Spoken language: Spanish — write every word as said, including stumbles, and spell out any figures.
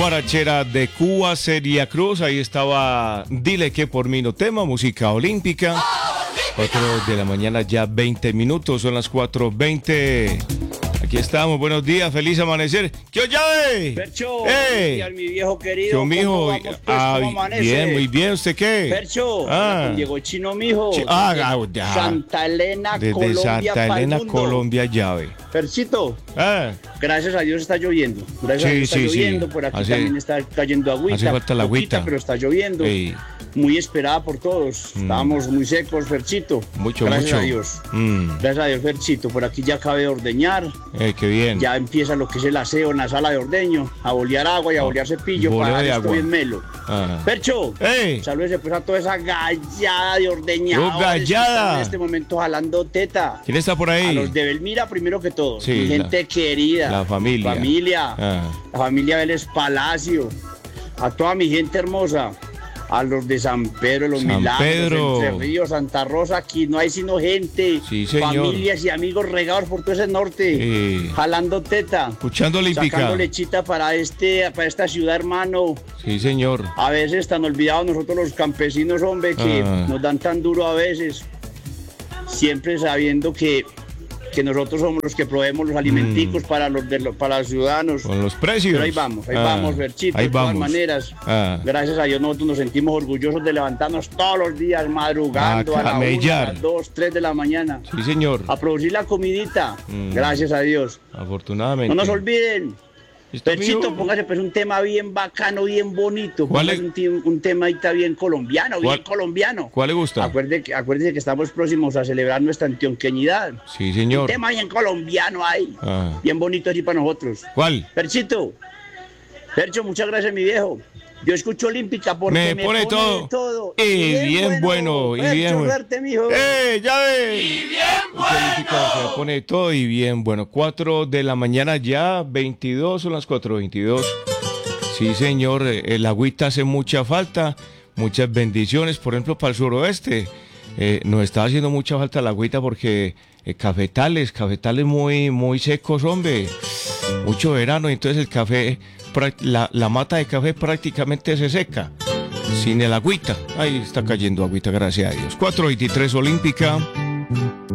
Guarachera de Cuba, Celia Cruz, ahí estaba Dile que por mí no tema, música olímpica. cuatro de la mañana, ya veinte minutos, son las cuatro veinte. Aquí estamos, buenos días, feliz amanecer. ¿Qué llave? Percho, ¡Eh! mi viejo querido. Yo, mijo, ¿Cómo vamos, pues? ah, ¿Cómo amanece? bien, muy bien, ¿usted qué? Percho, Ah. llegó Chino, mijo. Chi- ah, desde ah, ya. Santa Elena, Desde Colombia, Santa pa'l Elena, mundo. Colombia, llave. Perchito, Ah, gracias a Dios está lloviendo. Gracias Sí, a Dios está sí, sí. lloviendo. Por aquí Hace- también está cayendo agüita. hace falta la poquita, agüita. pero está lloviendo. Ey. Muy esperada por todos. Mm. Estábamos muy secos, Perchito. mucho, gracias mucho. a Dios. Mm, Gracias a Dios, Perchito. Por aquí ya acabé de ordeñar. eh, qué bien. Ya empieza lo que es el aseo en la sala de ordeño, a bolear agua y a Ah, bolear cepillo boleo para de dejar esto agua. bien melo. Ah. Percho, ¡Ey! salúdese pues a toda esa gallada de ordeñadores ¡Oh, que gallada! están en este momento jalando teta. ¿Quién está por A ahí? los de Belmira primero que todo, Sí, mi gente la- querida, la familia. familia, Ah. la familia Vélez Palacio, a toda mi gente hermosa, a los de San Pedro, los San Milagros, Pedro. Entre Ríos, Santa Rosa, aquí no hay sino gente, Sí, señor. familias y amigos regados por todo ese norte, Sí. jalando teta. Escuchando olímpica. Sacando lechita para este, para esta ciudad, hermano. Sí, señor. A veces tan olvidados nosotros los campesinos, hombre, que Ah. nos dan tan duro a veces. Siempre sabiendo que, que nosotros somos los que proveemos los alimenticos para los, de los para los ciudadanos. Con los precios. Pero ahí vamos, ahí Ah, vamos, Berchito, ahí de todas vamos. maneras. Ah. Gracias a Dios nosotros nos sentimos orgullosos de levantarnos todos los días, madrugando A a, la una, a camellar. las dos, tres de la mañana. Sí, señor. A producir la comidita. Mm. Gracias a Dios. Afortunadamente. No nos olviden. ¿Listo, Perchito, mijo? póngase pues un tema bien bacano, bien bonito. ¿Cuál Póngase es? un, ti- un tema ahorita bien colombiano, bien ¿Cuál? colombiano. ¿Cuál le gusta? Acuérdese, que- acuérdese que estamos próximos a celebrar nuestra antioqueñidad. Sí, Un señor. tema bien colombiano ahí. Ah. Bien bonito así para nosotros. ¿Cuál? Perchito, Percho, muchas gracias, mi viejo. Yo escucho Olímpica porque Me me, pone todo. de todo. Y bien bueno, y Percho, bien bueno. suerte, mijo. ¡Eh, ya ve! Y bien bueno. Se pone todo y bien bueno. cuatro de la mañana ya, veintidós, son las cuatro veintidós. Sí, señor, eh, el agüita hace mucha falta. Muchas bendiciones, por ejemplo, para el suroeste. Eh, nos está haciendo mucha falta el agüita porque eh, cafetales, cafetales muy, muy secos, hombre. Mucho verano, entonces el café, prac- la, la mata de café prácticamente se seca. Sin el agüita. Ahí está cayendo agüita, gracias a Dios. cuatro veintitrés Olímpica.